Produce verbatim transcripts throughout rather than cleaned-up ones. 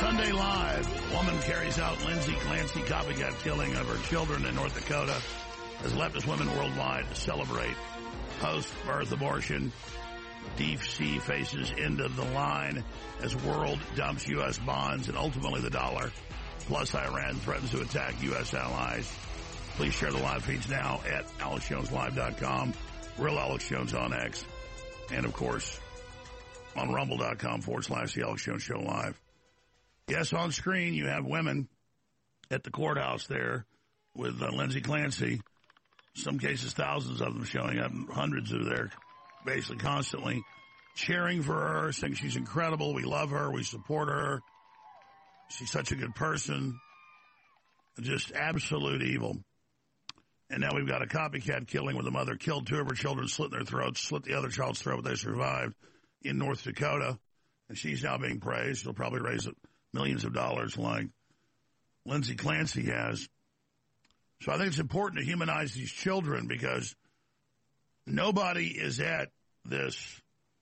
Sunday Live, woman carries out Lindsay Clancy copycat killing of her children in North Dakota as leftist women worldwide celebrate post-birth abortion. D C faces end of the line as world dumps U S bonds and ultimately the dollar. Plus, Iran threatens to attack U S allies. Please share the live feeds now at alex jones live dot com, Real Alex Jones on X, and, of course, on rumble dot com forward slash the Alex Jones Show Live. Yes, on screen you have women at the courthouse there with uh, Lindsay Clancy. Some cases, thousands of them showing up, hundreds are there basically constantly cheering for her, saying she's incredible, we love her, we support her, she's such a good person. Just absolute evil. And now we've got a copycat killing where the mother killed two of her children, slit their throats, slit the other child's throat, but they survived in North Dakota. And she's now being praised. She'll probably raise millions of dollars like Lindsay Clancy has. So I think it's important to humanize these children because nobody is at this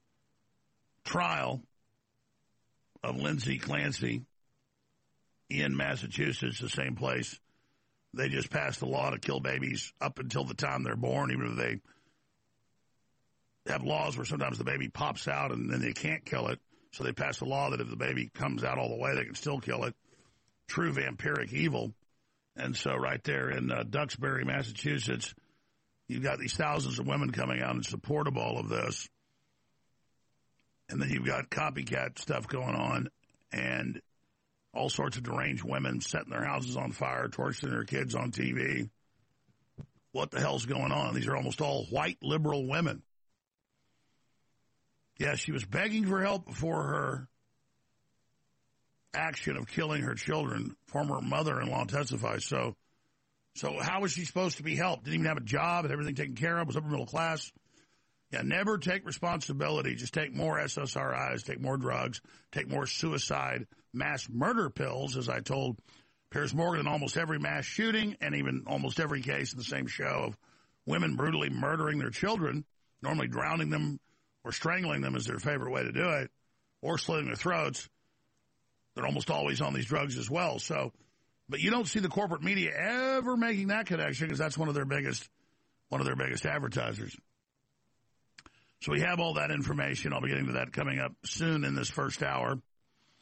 trial of Lindsay Clancy in Massachusetts, the same place they just passed a law to kill babies up until the time they're born, even if they have laws where sometimes the baby pops out and then they can't kill it. So they passed a law that if the baby comes out all the way, they can still kill it. True vampiric evil. And so right there in uh, Duxbury, Massachusetts, you've got these thousands of women coming out in support of all of this. And then you've got copycat stuff going on and all sorts of deranged women setting their houses on fire, torturing their kids on T V. What the hell's going on? These are almost all white liberal women. Yeah, she was begging for help before her action of killing her children. Former mother-in-law testifies. So, so how was she supposed to be helped? Didn't even have a job, had everything taken care of, was upper middle class. Yeah, never take responsibility. Just take more S S R Is, take more drugs, take more suicide, mass murder pills, as I told Piers Morgan in almost every mass shooting and even almost every case in the same show of women brutally murdering their children, normally drowning them or strangling them is their favorite way to do it, or slitting their throats. They're almost always on these drugs as well. So, but you don't see the corporate media ever making that connection because that's one of their biggest, one of their biggest advertisers. So we have all that information. I'll be getting to that coming up soon in this first hour. And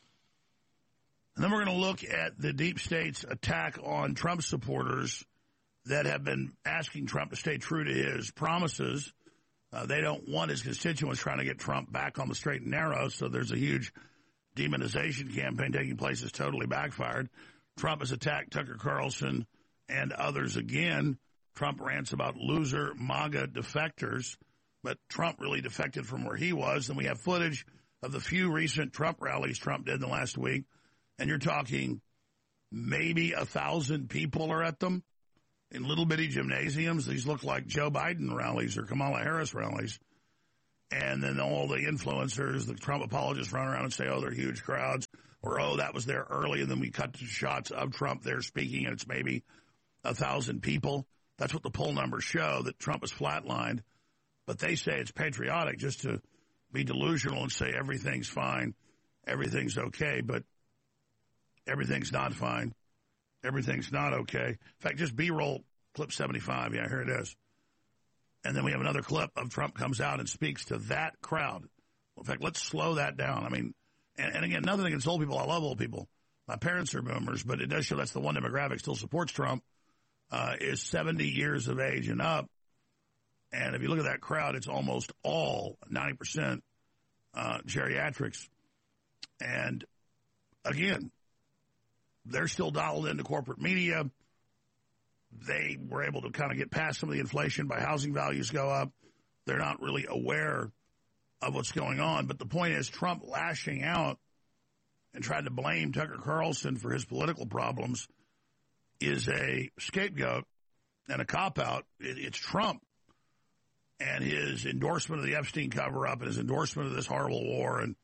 then we're going to look at the deep state's attack on Trump supporters that have been asking Trump to stay true to his promises. Uh, they don't want his constituents trying to get Trump back on the straight and narrow, so there's a huge demonization campaign taking place that's totally backfired. Trump has attacked Tucker Carlson and others again. Trump rants about loser MAGA defectors. But Trump really defected from where he was. And we have footage of the few recent Trump rallies Trump did in the last week. And you're talking maybe a thousand people are at them in little bitty gymnasiums. These look like Joe Biden rallies or Kamala Harris rallies. And then all the influencers, the Trump apologists run around and say, oh, they're huge crowds. Or, oh, that was there early. And then we cut to shots of Trump there speaking and it's maybe a thousand people. That's what the poll numbers show, that Trump is flatlined. But they say it's patriotic just to be delusional and say everything's fine, everything's okay, but everything's not fine, everything's not okay. In fact, just B-roll clip seventy-five. Yeah, here it is. And then we have another clip of Trump comes out and speaks to that crowd. In fact, let's slow that down. I mean, and, and again, nothing against old people. I love old people. My parents are boomers, but it does show that's the one demographic still supports Trump, uh, is seventy years of age and up. And if you look at that crowd, it's almost all ninety percent uh, geriatrics. And again, they're still dialed into corporate media. They were able to kind of get past some of the inflation by housing values go up. They're not really aware of what's going on. But the point is, Trump lashing out and trying to blame Tucker Carlson for his political problems is a scapegoat and a cop-out. It, it's Trump and his endorsement of the Epstein cover-up and his endorsement of this horrible war and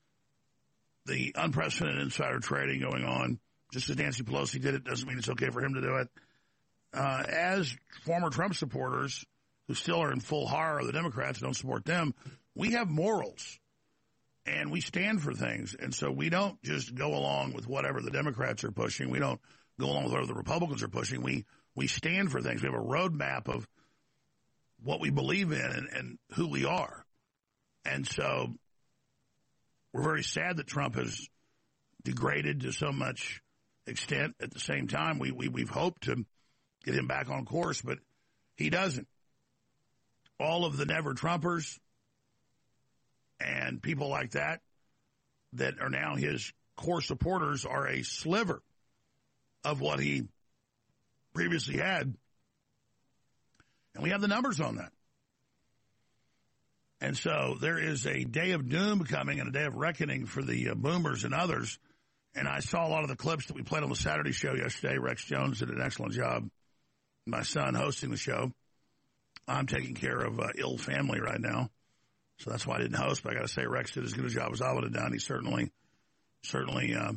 the unprecedented insider trading going on. Just because Nancy Pelosi did it doesn't mean it's okay for him to do it. Uh, as former Trump supporters who still are in full horror of the Democrats and don't support them, we have morals. And we stand for things. And so we don't just go along with whatever the Democrats are pushing. We don't go along with whatever the Republicans are pushing. We we stand for things. We have a roadmap of what we believe in and, and who we are. And so we're very sad that Trump has degraded to so much extent. At the same time, we, we, we've hoped to get him back on course, but he doesn't. All of the never-Trumpers and people like that that are now his core supporters are a sliver of what he previously had. And we have the numbers on that. And so there is a day of doom coming and a day of reckoning for the uh, boomers and others. And I saw a lot of the clips that we played on the Saturday show yesterday. Rex Jones did an excellent job. My son hosting the show. I'm taking care of uh, ill family right now. So that's why I didn't host, but I got to say Rex did as good a job as I would have done. He certainly, certainly uh,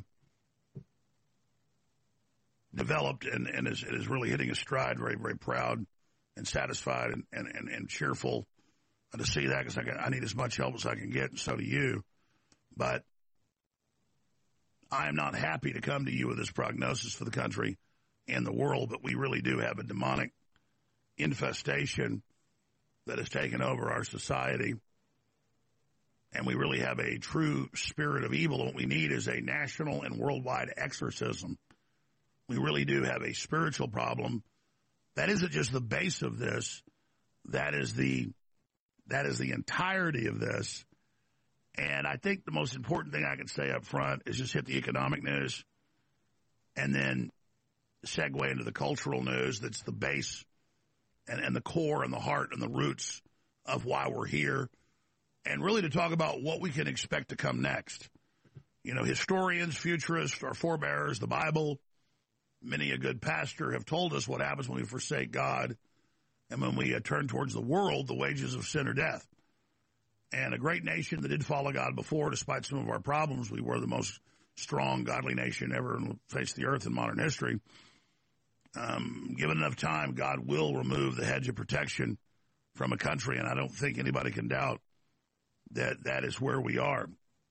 developed and, and is, is really hitting his stride. Very, very proud and satisfied and, and, and, and cheerful to see that because I, I need as much help as I can get, and so do you. But I am not happy to come to you with this prognosis for the country and the world, but we really do have a demonic infestation that has taken over our society. And we really have a true spirit of evil. What we need is a national and worldwide exorcism. We really do have a spiritual problem. That isn't just the base of this. That is the that is the entirety of this. And I think the most important thing I can say up front is just hit the economic news and then segue into the cultural news that's the base and, and the core and the heart and the roots of why we're here. And really to talk about what we can expect to come next. You know, historians, futurists, our forebears, the Bible, many a good pastor have told us what happens when we forsake God and when we uh, turn towards the world, the wages of sin are death. And a great nation that did follow God before, despite some of our problems, we were the most strong, godly nation ever in the face of the earth in modern history. Um, given enough time, God will remove the hedge of protection from a country, and I don't think anybody can doubt that that is where we are.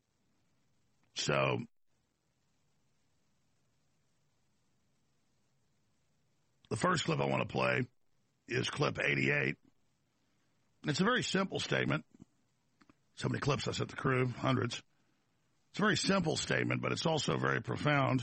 So the first clip I want to play is clip eighty-eight. It's a very simple statement. So many clips I sent the crew, hundreds. It's a very simple statement, but it's also very profound.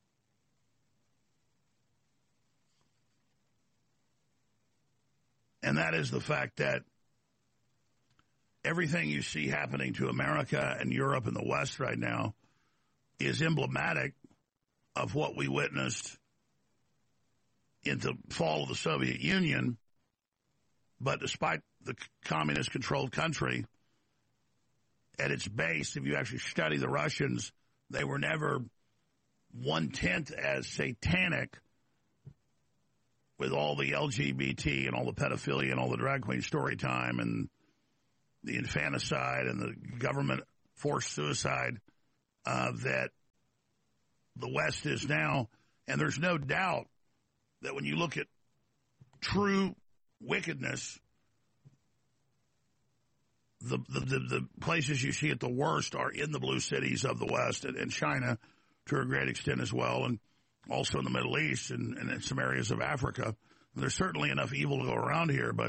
And that is the fact that everything you see happening to America and Europe and the West right now is emblematic of what we witnessed in the fall of the Soviet Union. But despite the communist-controlled country, at its base, if you actually study the Russians, they were never one-tenth as satanic with all the L G B T and all the pedophilia and all the drag queen story time and the infanticide and the government forced suicide uh, that the West is now. And there's no doubt that when you look at true wickedness, the, the, the, the places you see it the worst are in the blue cities of the West and, and China to a great extent as well, and also in the Middle East and, and in some areas of Africa. There's certainly enough evil to go around here, but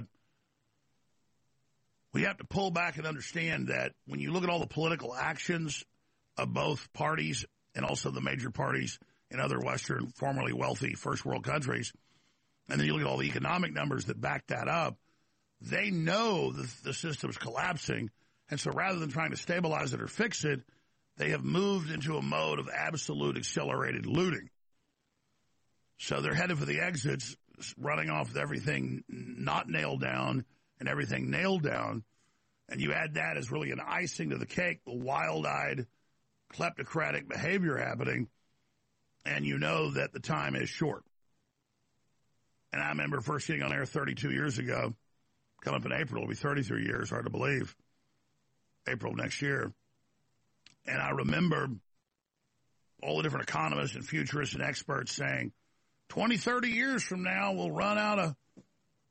we have to pull back and understand that when you look at all the political actions of both parties and also the major parties in other Western, formerly wealthy first world countries, and then you look at all the economic numbers that back that up, they know the, the system's collapsing. And so rather than trying to stabilize it or fix it, they have moved into a mode of absolute accelerated looting. So they're headed for the exits, running off with everything not nailed down and everything nailed down. And you add that as really an icing to the cake, the wild-eyed kleptocratic behavior happening, and you know that the time is short. And I remember first getting on air thirty-two years ago, coming up in April, it'll be thirty-three years, hard to believe, April next year. And I remember all the different economists and futurists and experts saying, twenty, thirty years from now, we'll run out of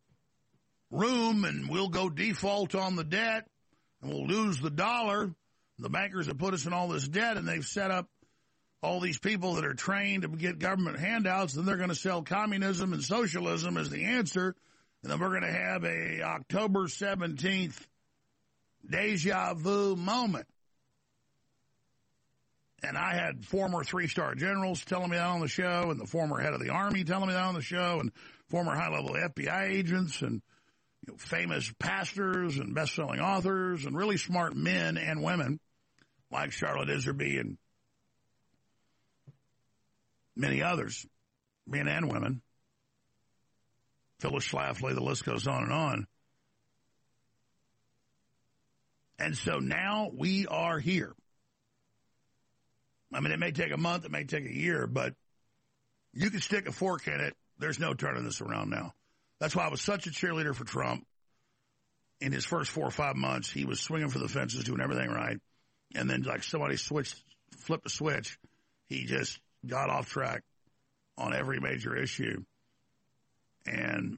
room and we'll go default on the debt and we'll lose the dollar The bankers have put us in all this debt, and they've set up all these people that are trained to get government handouts, and they're going to sell communism and socialism as the answer, and then we're going to have a October seventeenth deja vu moment. And I had former three-star generals telling me that on the show, and the former head of the Army telling me that on the show, and former high-level F B I agents, and you know, famous pastors and best-selling authors, and really smart men and women like Charlotte Iserby and many others, men and women, Phyllis Schlafly, the list goes on and on. And so now we are here. I mean, it may take a month, it may take a year, but you can stick a fork in it. There's no turning this around now. That's why I was such a cheerleader for Trump. In his first four or five months, he was swinging for the fences, doing everything right. And then, like somebody switched, flipped a switch, he just got off track on every major issue and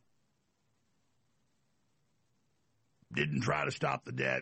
didn't try to stop the debt.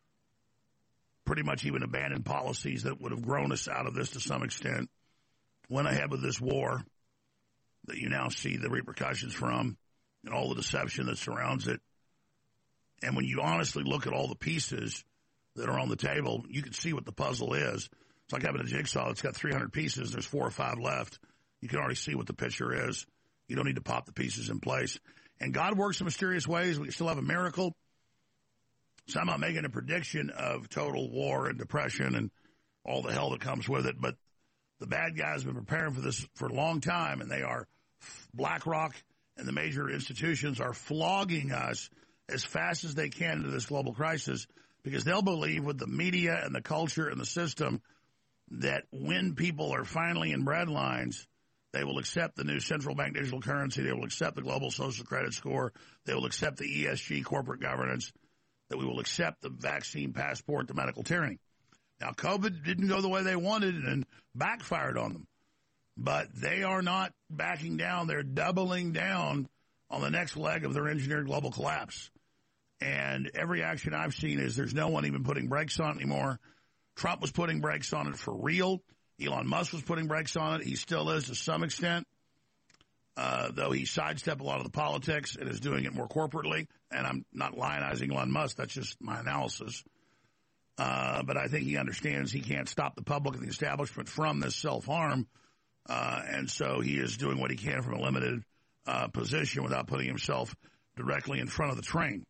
Pretty much even abandoned policies that would have grown us out of this to some extent. Went ahead with this war that you now see the repercussions from and all the deception that surrounds it. And when you honestly look at all the pieces that are on the table, you can see what the puzzle is. It's like having a jigsaw that's got three hundred pieces. There's four or five left. You can already see what the picture is. You don't need to pop the pieces in place. And God works in mysterious ways. We still have a miracle. So I'm not making a prediction of total war and depression and all the hell that comes with it. But the bad guys have been preparing for this for a long time, and they are BlackRock and the major institutions are flogging us as fast as they can into this global crisis because they'll believe with the media and the culture and the system that when people are finally in bread lines, they will accept the new central bank digital currency. They will accept the global social credit score. They will accept the E S G corporate governance, that we will accept the vaccine passport to medical tyranny. Now, COVID didn't go the way they wanted and backfired on them. But they are not backing down. They're doubling down on the next leg of their engineered global collapse. And every action I've seen is there's no one even putting brakes on it anymore. Trump was putting brakes on it for real. Elon Musk was putting brakes on it. He still is to some extent, uh, though he sidestepped a lot of the politics and is doing it more corporately. And I'm not lionizing Elon Musk. That's just my analysis. Uh, but I think he understands he can't stop the public and the establishment from this self-harm. Uh, and so he is doing what he can from a limited uh, position without putting himself directly in front of the train.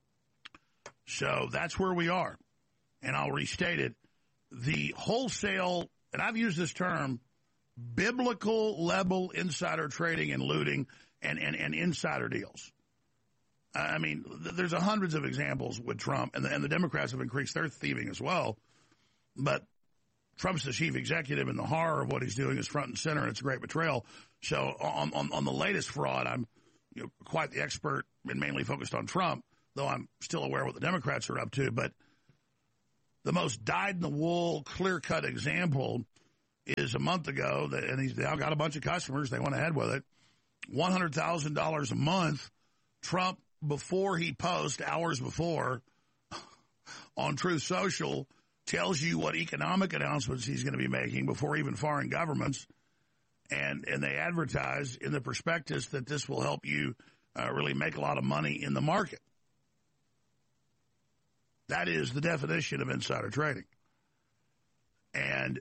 So that's where we are. And I'll restate it. The wholesale, and I've used this term, biblical level insider trading and looting and, and, and insider deals. I mean, there's a hundreds of examples with Trump, and the, and the Democrats have increased their thieving as well. But Trump's the chief executive, and the horror of what he's doing is front and center, and it's a great betrayal. So on, on, on the latest fraud, I'm you know, quite the expert and mainly focused on Trump, though I'm still aware of what the Democrats are up to. But the most dyed-in-the-wool, clear-cut example is a month ago, that, and he's now got a bunch of customers. They went ahead with it. one hundred thousand dollars a month. Trump, before he posts, hours before, on Truth Social, tells you what economic announcements he's going to be making before even foreign governments. And, and they advertise in the prospectus that this will help you uh, really make a lot of money in the market. That is the definition of insider trading. And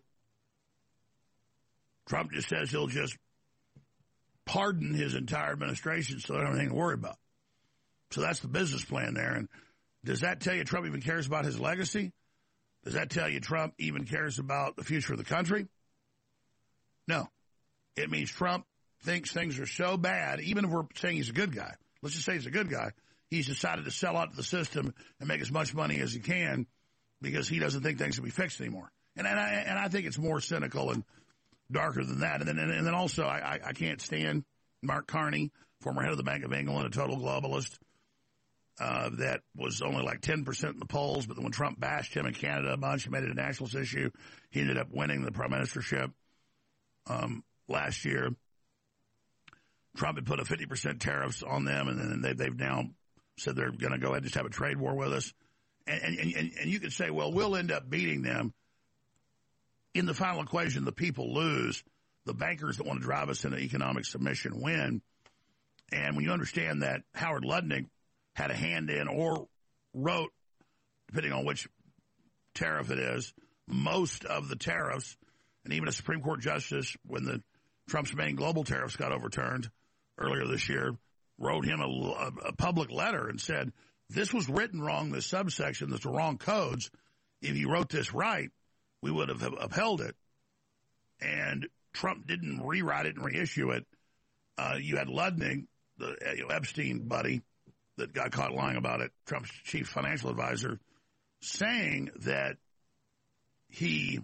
Trump just says he'll just pardon his entire administration so they don't have anything to worry about. So that's the business plan there. And does that tell you Trump even cares about his legacy? Does that tell you Trump even cares about the future of the country? No. It means Trump thinks things are so bad, even if we're saying he's a good guy. Let's just say he's a good guy. He's decided to sell out to the system and make as much money as he can because he doesn't think things can be fixed anymore. And, and, I, and I think it's more cynical and darker than that. And then, and then also, I, I can't stand Mark Carney, former head of the Bank of England, a total globalist, uh, that was only like ten percent in the polls. But when Trump bashed him in Canada a bunch, he made it a nationalist issue. He ended up winning the prime ministership um, last year. Trump had put a fifty percent tariffs on them, and then they, they've now said they're going to go ahead and just have a trade war with us. And, and, and, and you could say, well, we'll end up beating them. In the final equation, the people lose. The bankers that want to drive us into economic submission win. And when you understand that Howard Lutnick had a hand in or wrote, depending on which tariff it is, most of the tariffs, and even a Supreme Court justice, when the Trump's main global tariffs got overturned earlier this year, wrote him a, a public letter and said, this was written wrong, this subsection, that's the wrong codes. If you wrote this right, we would have upheld it. And Trump didn't rewrite it and reissue it. Uh, you had Lutnick, the you know, Epstein buddy that got caught lying about it, Trump's chief financial advisor, saying that he,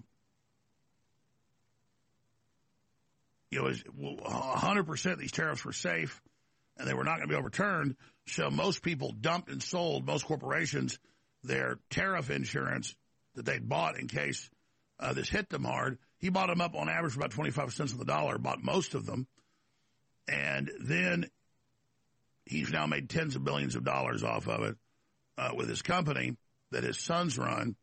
you know, was one hundred percent these tariffs were safe and they were not going to be overturned. So most people dumped and sold, most corporations, their tariff insurance that they'd bought in case uh, this hit them hard. He bought them up on average for about twenty-five cents on the dollar, bought most of them. And then he's now made tens of billions of dollars off of it uh, with his company that his sons run.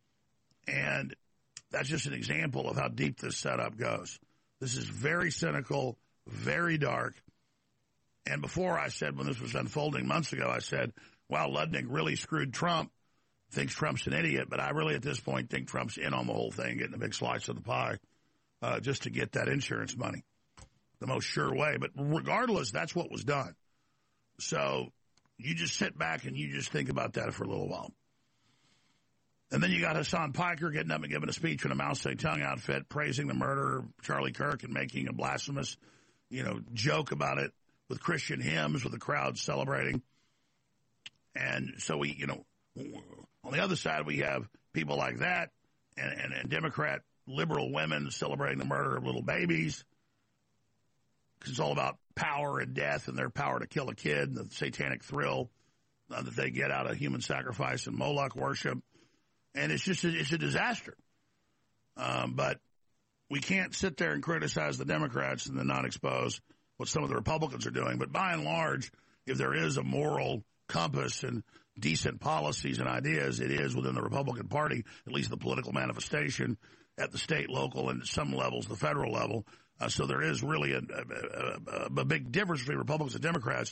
And that's just an example of how deep this setup goes. This is very cynical, very dark. And before I said, when this was unfolding months ago, I said, wow, Lutnick really screwed Trump, thinks Trump's an idiot. But I really, at this point, think Trump's in on the whole thing, getting a big slice of the pie uh, just to get that insurance money. The most sure way. But regardless, that's what was done. So you just sit back and you just think about that for a little while. And then you got Hassan Piker getting up and giving a speech in a Mao Zedong outfit, praising the murder of Charlie Kirk and making a blasphemous, you know, joke about it with Christian hymns, with the crowd celebrating. And so we, you know, on the other side, we have people like that and, and, and Democrat liberal women celebrating the murder of little babies. Because it's all about power and death and their power to kill a kid and the satanic thrill uh, that they get out of human sacrifice and Moloch worship. And it's just a, it's a disaster. Um, but we can't sit there and criticize the Democrats and then not expose what some of the Republicans are doing. But by and large, if there is a moral compass and decent policies and ideas, it is within the Republican Party, at least the political manifestation at the state, local, and at some levels, the federal level. Uh, so there is really a, a, a, a big difference between Republicans and Democrats.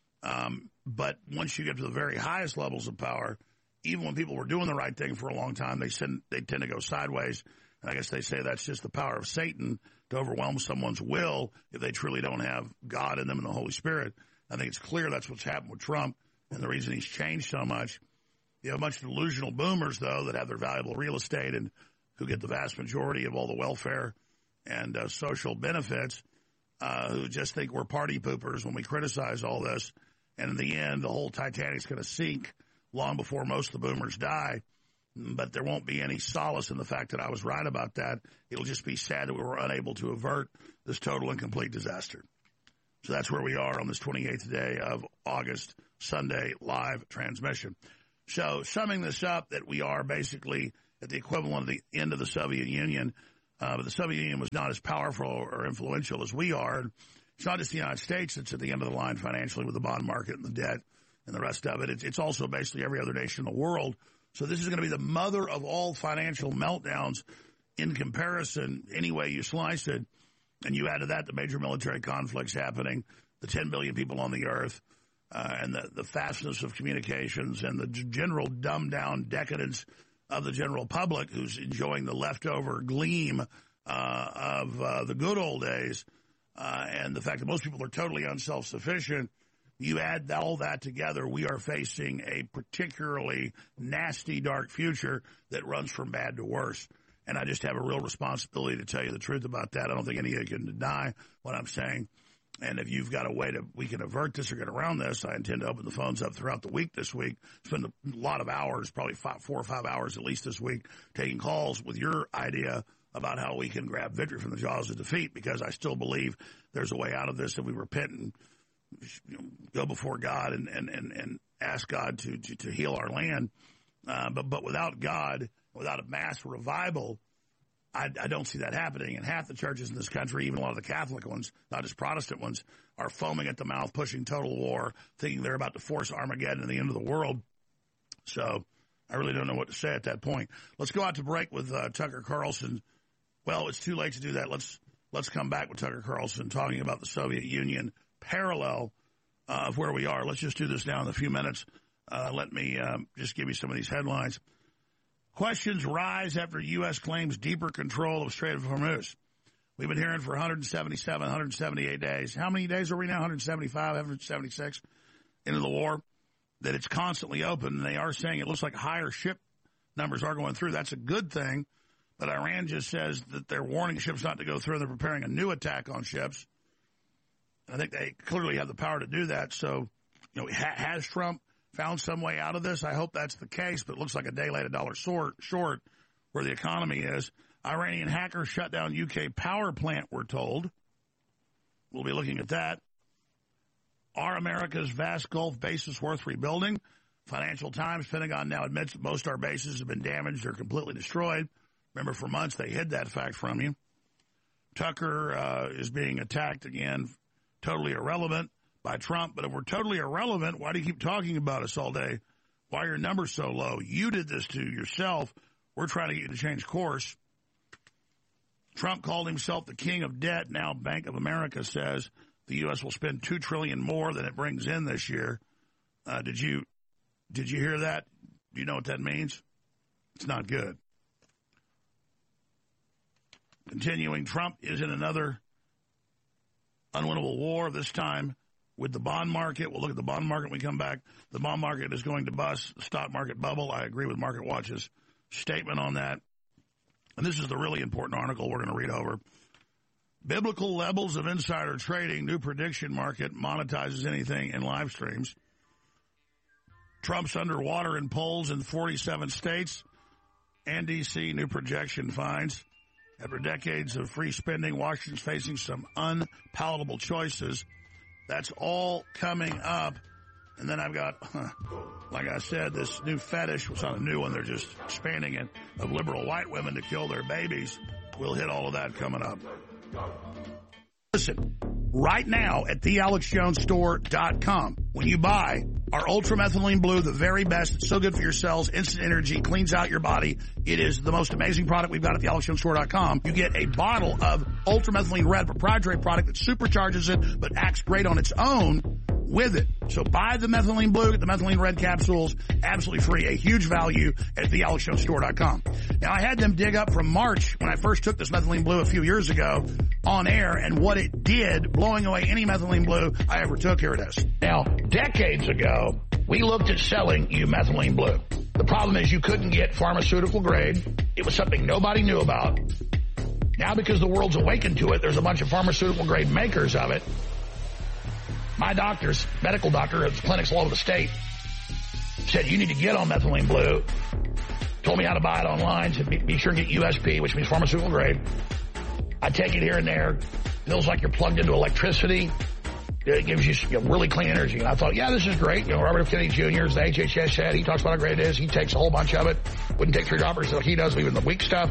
Um, but once you get to the very highest levels of power, even when people were doing the right thing for a long time, they tend, they tend to go sideways. And I guess they say that's just the power of Satan to overwhelm someone's will if they truly don't have God in them and the Holy Spirit. I think it's clear that's what's happened with Trump and the reason he's changed so much. You have a bunch of delusional boomers, though, that have their valuable real estate and who get the vast majority of all the welfare and uh, social benefits, uh, who just think we're party poopers when we criticize all this. And in the end, the whole Titanic's going to sink long before most of the boomers die. But there won't be any solace in the fact that I was right about that. It'll just be sad that we were unable to avert this total and complete disaster. So that's where we are on this twenty-eighth day of August, Sunday live transmission. So summing this up, that we are basically at the equivalent of the end of the Soviet Union. Uh, but the Soviet Union was not as powerful or influential as we are. It's not just the United States that's at the end of the line financially with the bond market and the debt and the rest of it. It's, it's also basically every other nation in the world. So this is going to be the mother of all financial meltdowns in comparison, any way you slice it. And you add to that the major military conflicts happening, the ten billion people on the earth, uh, and the, the fastness of communications and the g- general dumbed-down decadence of the general public who's enjoying the leftover gleam uh, of uh, the good old days, uh, and the fact that most people are totally unself-sufficient. You add all that together, we are facing a particularly nasty, dark future that runs from bad to worse. And I just have a real responsibility to tell you the truth about that. I don't think any of you can deny what I'm saying. And if you've got a way to we can avert this or get around this, I intend to open the phones up throughout the week this week, spend a lot of hours, probably five, four or five hours at least this week, taking calls with your idea about how we can grab victory from the jaws of defeat, because I still believe there's a way out of this if we repent and you know, go before God and, and, and, and ask God to, to, to heal our land. Uh, but, but without God, without a mass revival, I, I don't see that happening. And half the churches in this country, even a lot of the Catholic ones, not just Protestant ones, are foaming at the mouth, pushing total war, thinking they're about to force Armageddon and the end of the world. So I really don't know what to say at that point. Let's go out to break with uh, Tucker Carlson. Well, it's too late to do that. Let's let's come back with Tucker Carlson talking about the Soviet Union parallel uh, of where we are. Let's just do this now in a few minutes. Uh, let me um, just give you some of these headlines. Questions rise after U S claims deeper control of Strait of Hormuz. We've been hearing for one hundred seventy-seven, one hundred seventy-eight days. How many days are we now? one hundred seventy-five, one hundred seventy-six into the war? That it's constantly open, and they are saying it looks like higher ship numbers are going through. That's a good thing, but Iran just says that they're warning ships not to go through. They're preparing a new attack on ships. I think they clearly have the power to do that. So, you know, ha- has Trump found some way out of this? I hope that's the case, but it looks like a day late, a dollar short, short where the economy is. Iranian hackers shut down U K power plant, we're told. We'll be looking at that. Are America's vast Gulf bases worth rebuilding? Financial Times, Pentagon now admits that most of our bases have been damaged or completely destroyed. Remember, for months they hid that fact from you. Tucker uh, is being attacked again, totally irrelevant by Trump. But if we're totally irrelevant, why do you keep talking about us all day? Why are your numbers so low? You did this to yourself. We're trying to get you to change course. Trump called himself the king of debt. Now Bank of America says the U S will spend two trillion dollars more than it brings in this year. Uh, did you did you hear that? Do you know what that means? It's not good. Continuing, Trump is in another unwinnable war, this time with the bond market. We'll look at the bond market when we come back. The bond market is going to bust. The stock market bubble. I agree with Market Watch's statement on that. And this is the really important article we're going to read over. Biblical levels of insider trading. New prediction market monetizes anything in live streams. Trump's underwater in polls in forty-seven states. And D C new projection finds. After decades of free spending, Washington's facing some unpalatable choices. That's all coming up. And then I've got, huh, like I said, this new fetish, it's not a new one, they're just expanding it, of liberal white women to kill their babies. We'll hit all of that coming up. Listen, right now at the alex jones store dot com, when you buy our Ultra Methylene Blue, the very best, it's so good for your cells, instant energy, cleans out your body. It is the most amazing product we've got at the alex jones store dot com. You get a bottle of Ultra Methylene Red, proprietary product that supercharges it but acts great on its own with it. So buy the Methylene Blue, get the Methylene Red capsules, absolutely free, a huge value at the alex jones store dot com. Now, I had them dig up from March when I first took this Methylene Blue a few years ago on air and what it did, blowing away any Methylene Blue I ever took. Here it is. Now, decades ago, we looked at selling you Methylene Blue. The problem is you couldn't get pharmaceutical grade. It was something nobody knew about. Now, because the world's awakened to it, there's a bunch of pharmaceutical grade makers of it. My doctors, medical doctor at clinics all over the state, said you need to get on Methylene Blue. Told me how to buy it online. Said be, be sure to get U S P, which means pharmaceutical grade. I take it here and there. Feels like you're plugged into electricity. It gives you, you know, really clean energy. And I thought, yeah, this is great. You know, Robert F. Kennedy Junior, as the H H S said, he talks about how great it is. He takes a whole bunch of it. Wouldn't take three droppers like he does, even the weak stuff.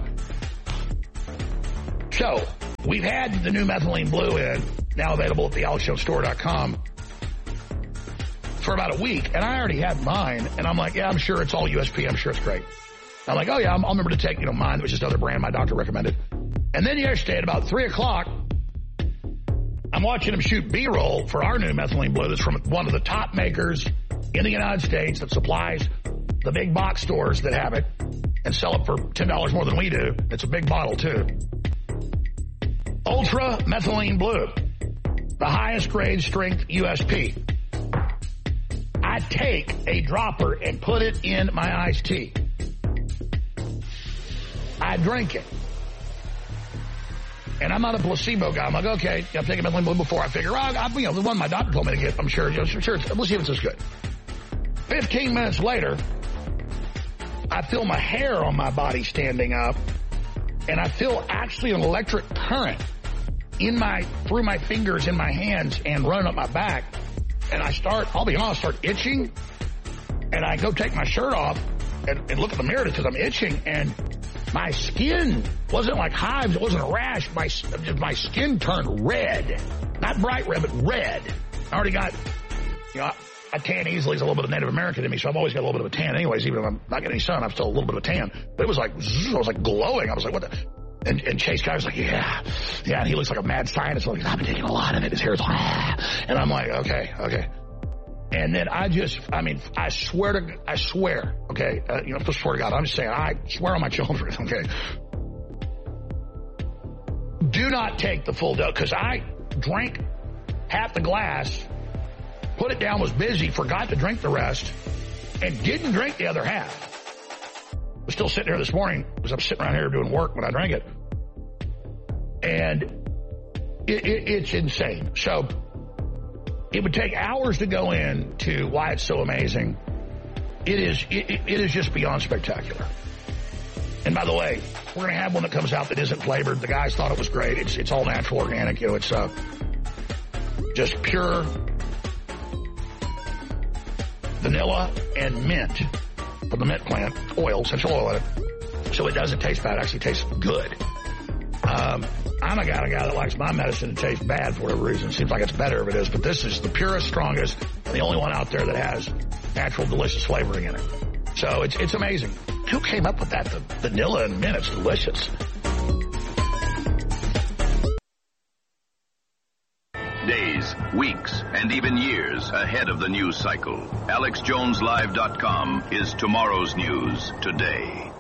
So, we've had the new Methylene Blue in, now available at the alex jones store dot com, for about a week. And I already had mine. And I'm like, yeah, I'm sure it's all U S P. I'm sure it's great. I'm like, oh, yeah, I'll remember to take, you know, mine, which is another brand my doctor recommended. And then yesterday at about three o'clock, I'm watching him shoot B-roll for our new Methylene Blue that's from one of the top makers in the United States that supplies the big box stores that have it and sell it for ten dollars more than we do. It's a big bottle, too. Ultra Methylene Blue, the highest grade strength U S P. I take a dropper and put it in my iced tea. I drink it. And I'm not a placebo guy. I'm like, okay, I've taken Methylene Blue before. I figure, oh, I, you know, the one my doctor told me to get, I'm sure, you know, sure, it's, we'll see if it's as good. Fifteen minutes later, I feel my hair on my body standing up, and I feel actually an electric current in my, through my fingers, in my hands, and running up my back. And I start, I'll be honest, start itching, and I go take my shirt off and, and look at the mirror because I'm itching, and my skin wasn't like hives. It wasn't a rash. My, my skin turned red. Not bright red, but red. I already got, you know, I tan easily as a little bit of Native American in me, so I've always got a little bit of a tan anyways. Even if I'm not getting any sun, I'm still a little bit of a tan. But it was like, I was like glowing. I was like, what the? And, and Chase Guy was like, yeah, yeah. And he looks like a mad scientist. Like, I've been taking a lot of it. His hair's like, ah. And I'm like, okay, okay. And then I just, I mean, I swear to, I swear, okay, uh, you know, I swear to God, I'm just saying, I swear on my children, okay. Do not take the full dose, because I drank half the glass, put it down, was busy, forgot to drink the rest, and didn't drink the other half. I was still sitting here this morning because I'm sitting around here doing work when I drank it. And it, it, it's insane. So it would take hours to go into why it's so amazing. It is, it, it is just beyond spectacular. And by the way, we're going to have one that comes out that isn't flavored. The guys thought it was great. It's, it's all natural, organic. You know, it's uh, just pure vanilla and mint from the mint plant, oil, essential oil in it. So it doesn't taste bad. It actually tastes good. Um, I'm a guy, a guy that likes my medicine to taste bad for whatever reason. It seems like it's better if it is. But this is the purest, strongest, and the only one out there that has natural, delicious flavoring in it. So it's it's amazing. Who came up with that? The vanilla and mint, it's delicious. Days, weeks, and even years ahead of the news cycle. Alex Jones Live dot com is tomorrow's news today.